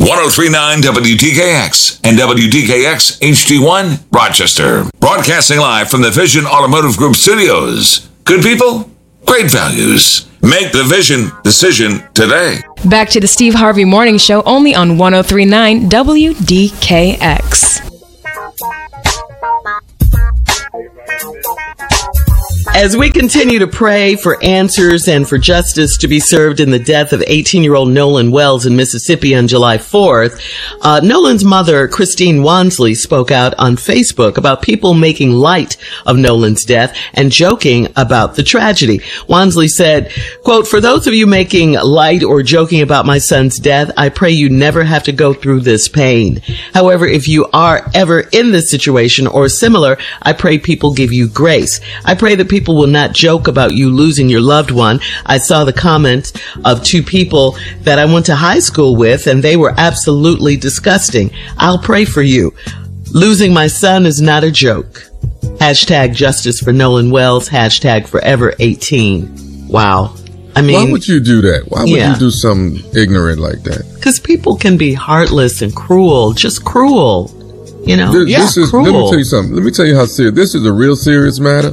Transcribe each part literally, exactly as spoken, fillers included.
oh three point nine W D K X and W D K X H D one Rochester. Broadcasting live from the Vision Automotive Group studios. Good people, great values. Make the Vision decision today. Back to the Steve Harvey Morning Show, only on one oh three point nine W D K X. As we continue to pray for answers and for justice to be served in the death of eighteen-year-old Nolan Wells in Mississippi on July fourth, uh, Nolan's mother, Christine Wansley, spoke out on Facebook about people making light of Nolan's death and joking about the tragedy. Wansley said, quote, "For those of you making light or joking about my son's death, I pray you never have to go through this pain. However, if you are ever in this situation or similar, I pray people give you grace. I pray that people will not joke about you losing your loved one. I saw the comments of two people that I went to high school with, and they were absolutely disgusting. I'll pray for you. Losing my son is not a joke. Hashtag justice for Nolan Wells. Hashtag forever eighteen. Wow. I mean, why would you do that? Why would yeah. you do something ignorant like that? Because people can be heartless and cruel, just cruel. You know, this, yeah, this is, cruel. Let me tell you something. Let me tell you how serious. This is a real serious matter.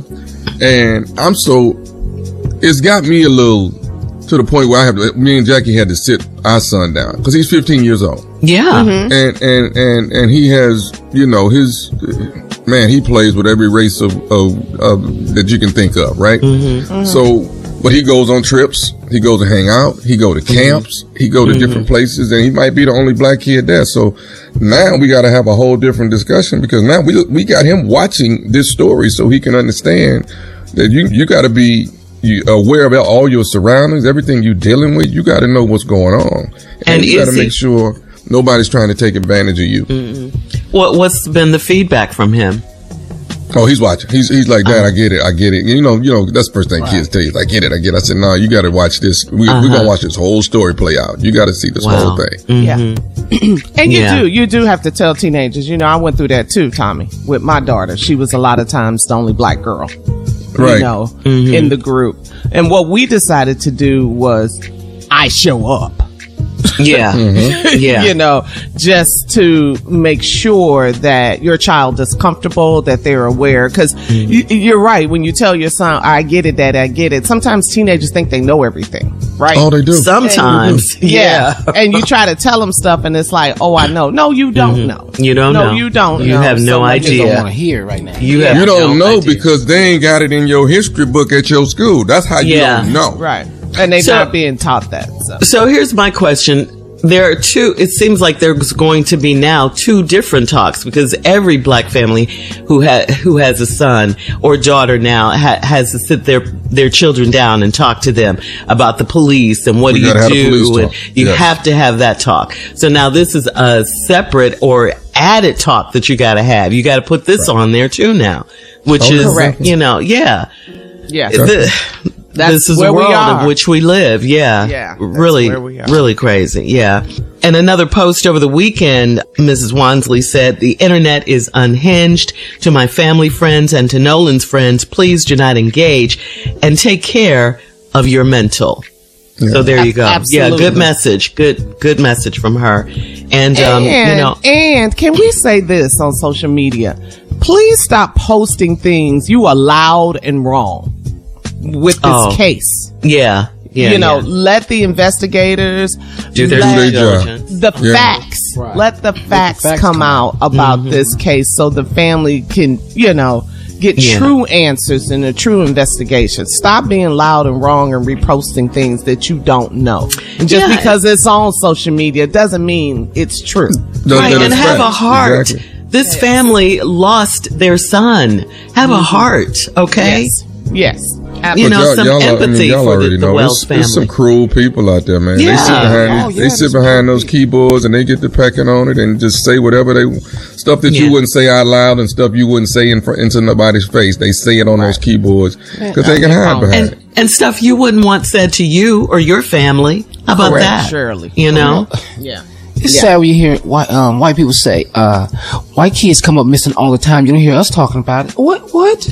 And I'm so, it's got me a little to the point where I have to, me and Jackie had to sit our son down because he's fifteen years old. Yeah. Mm-hmm. And, and, and, and he has, you know, his, man, he plays with every race of, of, of that you can think of, right? Mm-hmm. Mm-hmm. So, but he goes on trips. He goes to hang out. He go to camps. Mm-hmm. He go to mm-hmm. different places, and he might be the only black kid there. So now we got to have a whole different discussion because now we we got him watching this story so he can understand that you you got to be you aware of all your surroundings, everything you're dealing with. You got to know what's going on, and, and you got to make sure nobody's trying to take advantage of you. Mm-hmm. What what's been the feedback from him? Oh, he's watching. He's he's like, Dad, uh-huh. I get it. I get it. You know, you know, that's the first thing right. kids tell you. I get it. I get it. I said, no, you got to watch this. We, uh-huh. We're going to watch this whole story play out. You got to see this wow. whole thing. Mm-hmm. Yeah. And you yeah. do. You do have to tell teenagers. You know, I went through that too, Tommy, with my daughter. She was a lot of times the only black girl, right. you know, mm-hmm. in the group. And what we decided to do was I show up. Yeah. Mm-hmm. Yeah. You know, just to make sure that your child is comfortable, that they're aware. Because mm-hmm. y- you're right. When you tell your son, I get it, Dad, I get it. Sometimes teenagers think they know everything, right? Oh, they do. Sometimes. And, yeah. yeah. And you try to tell them stuff and it's like, oh, I know. No, you don't mm-hmm. know. You don't no, know. No, you don't you know. have no so idea. You don't want to hear right now. You, yeah. have you don't no know idea. because they ain't got it in your history book at your school. That's how you yeah. don't know. Right. And they're so, not being taught that. So. so here's my question. There are two, it seems like there's going to be now two different talks because every black family who ha- who has a son or daughter now ha- has to sit their, their children down and talk to them about the police and what we do you do. And you yes. have to have that talk. So now this is a separate or added talk that you got to have. You got to put this right. on there too now, which oh, is, correct. you know, yeah. Yeah. The, That's this is where the world we are. in which we live. Yeah. Yeah. Really, where we are. really crazy. Yeah. And another post over the weekend, Missus Wansley said, the internet is unhinged. To my family friends and to Nolan's friends, please do not engage and take care of your mental. Yeah. So there you go. Absolutely. Yeah. Good message. Good, good message from her. And, um, and, you know, and can we say this on social media? Please stop posting things you are loud and wrong with this oh, case. Yeah. Yeah, you know, yeah. let the investigators do their let diligence. The yeah. facts, right. let the facts, let the facts come come out about mm-hmm. this case so the family can, you know, get yeah. true answers and a true investigation. Stop being loud and wrong and reposting things that you don't know. And just yeah. because it's on social media doesn't mean it's true. No, right, and have facts. a heart. Exactly. This yes. family lost their son. Have mm-hmm. a heart, okay? Yes. Yes. You know, some y'all, empathy I mean, y'all for already the, the know. Wells It's, family. it's some cruel people out there, man. Yeah. They sit behind, Oh, these, yeah, they sit behind those keyboards and they get to pecking on it and just say whatever they, stuff that Yeah. you wouldn't say out loud and stuff you wouldn't say in front, into nobody's face. They say it on those keyboards because they can hide behind and, it. and stuff you wouldn't want said to you or your family. How about Correct. that? Surely. You know? Yeah. It's Yeah. sad when you hear white, um, white people say, uh, white kids come up missing all the time. You don't hear us talking about it. What? What?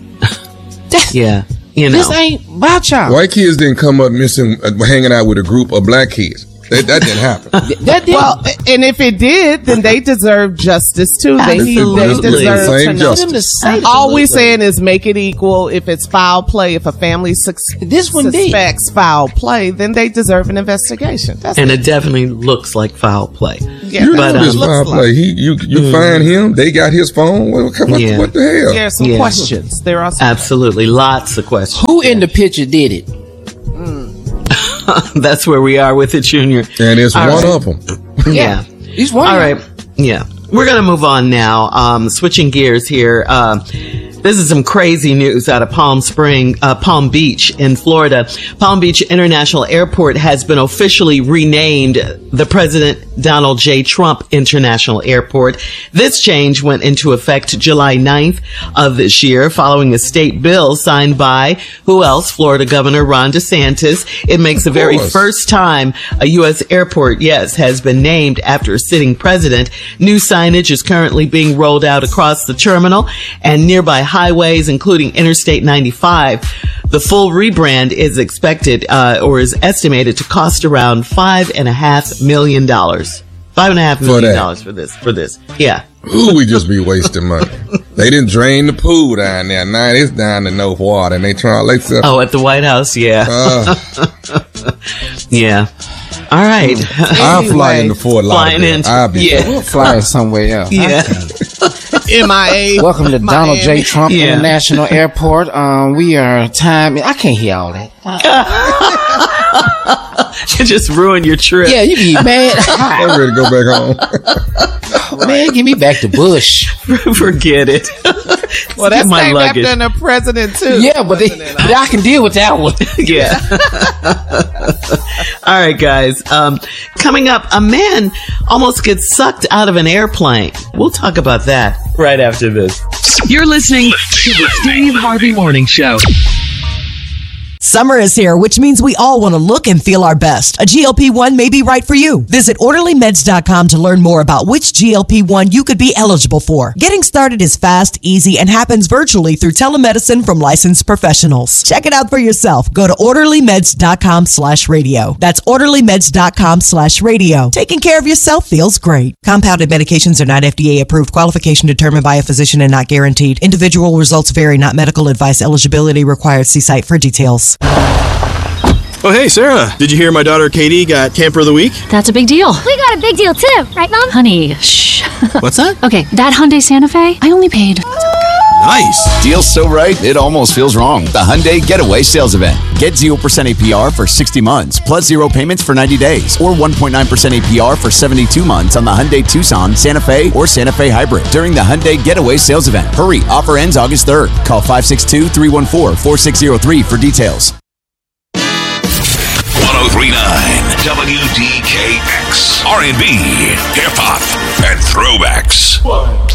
That's, Yeah. You know. This ain't about y'all. White kids didn't come up missing, uh, hanging out with a group of black kids. That, that didn't happen. That did. Well, and if it did, then they deserve justice too. They, need, they Absolutely. deserve Same to know. justice. Them to say All we're saying is make it equal. If it's foul play, if a family su- This one did. suspects foul play, then they deserve an investigation. That's And it definitely looks like foul play. yeah, You that's know what this it looks foul like. play. He, you, you find him. They got his phone. What, what, Yeah. what the hell? There are some Yeah. questions. There are some Absolutely. Lots of questions. Who in the picture did it? That's where we are with it, Junior. And it's All one right. of them. Yeah. He's one. All right. Yeah. We're going to move on now. Um, switching gears here. Uh, this is some crazy news out of Palm Spring, uh, Palm Beach in Florida. Palm Beach International Airport has been officially renamed the President Donald J. Trump International Airport. This change went into effect July ninth of this year following a state bill signed by, who else? Florida Governor Ron DeSantis. It makes the very course. first time a U S airport, yes, has been named after a sitting president. New signage is currently being rolled out across the terminal and nearby highways, including Interstate ninety-five. The full rebrand is expected, uh, or is estimated to cost around five and a half million dollars. Five and a half million that. dollars for this, for this. Yeah. Ooh, we just be wasting money. They didn't drain the pool down there. Now it's down to no water, and they trying to like Oh, at the White House. Yeah. Uh, Yeah. All right. I'll fly into Fort Flying Lauderdale. into- I'll be yeah. there. Flying somewhere else. Yeah. M I A. Welcome to Donald J. Miami. Trump Yeah. International Airport. Um, we are time. I can't hear all that. You just ruined your trip. Yeah, you be mad. I'm ready to go back home. Man, give me back to Bush. Forget it. Well, that's my named luggage. after the president too. Yeah, but, they, but I can deal with that one. Yeah. All right, guys. Um, coming up, a man almost gets sucked out of an airplane. We'll talk about that right after this. You're listening to the Steve Harvey Morning Show. Summer is here, which means we all want to look and feel our best. A G L P one may be right for you. Visit orderly meds dot com to learn more about which G L P one you could be eligible for. Getting started is fast, easy, and happens virtually through telemedicine from licensed professionals. Check it out for yourself. Go to orderly meds dot com slash radio. That's orderly meds dot com slash radio. Taking care of yourself feels great. Compounded medications are not F D A approved. Qualification determined by a physician and not guaranteed. Individual results vary, not medical advice. Eligibility required. See site for details. Oh, hey, Sarah. Did you hear my daughter Katie got Camper of the Week? That's a big deal. We got a big deal too, right, Mom? Honey, shh. What's that? Okay, that Hyundai Santa Fe, I only paid. Nice. Deal's so right, it almost feels wrong. The Hyundai Getaway Sales Event. Get zero percent A P R for sixty months, plus zero payments for ninety days, or one point nine percent A P R for seventy-two months on the Hyundai Tucson, Santa Fe, or Santa Fe Hybrid during the Hyundai Getaway Sales Event. Hurry, offer ends August third. Call five six two, three one four, four six zero three for details. one oh three point nine W D K X. R and B, hip hop, and throwbacks.